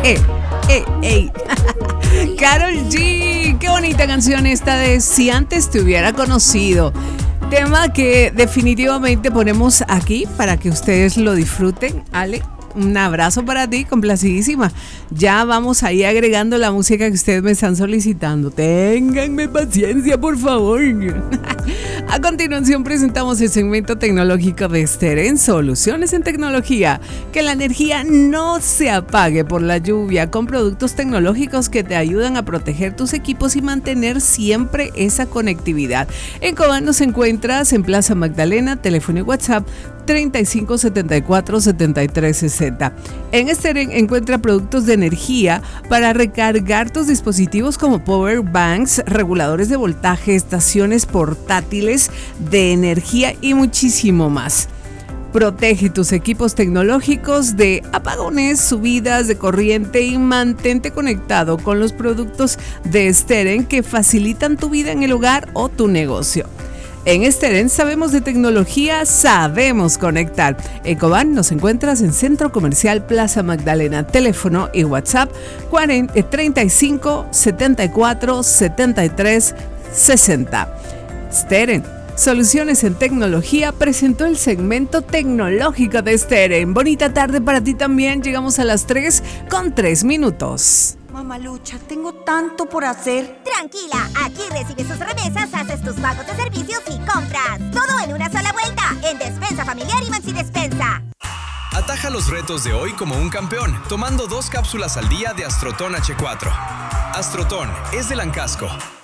ey. Karol G, qué bonita canción esta de Si antes te hubiera conocido. Tema que definitivamente ponemos aquí para que ustedes lo disfruten. Ale, un abrazo para ti, complacidísima. Ya vamos ahí agregando la música que ustedes me están solicitando. Ténganme paciencia, por favor. A continuación presentamos el segmento tecnológico de Steren, Soluciones en Tecnología. Que la energía no se apague por la lluvia, con productos tecnológicos que te ayudan a proteger tus equipos y mantener siempre esa conectividad. En Cobán nos encuentras en Plaza Magdalena, teléfono y WhatsApp 35 74 73 60. En Steren encuentra productos de energía para recargar tus dispositivos como power banks, reguladores de voltaje, estaciones portátiles de energía y muchísimo más. Protege tus equipos tecnológicos de apagones, subidas de corriente y mantente conectado con los productos de Steren que facilitan tu vida en el hogar o tu negocio. En Steren sabemos de tecnología, sabemos conectar. En Cobán nos encuentras en Centro Comercial Plaza Magdalena. Teléfono y WhatsApp 35 74 73 60. Steren, Soluciones en Tecnología, presentó el segmento tecnológico de Steren. Bonita tarde para ti también. Llegamos a las 3:03. Mamalucha, tengo tanto por hacer. Tranquila, aquí recibes tus remesas, haces tus pagos de servicios y compras. Todo en una sola vuelta, en Despensa Familiar y Maxi Despensa. Ataja los retos de hoy como un campeón, tomando 2 cápsulas al día de Astroton H4. Astroton es de Lancasco.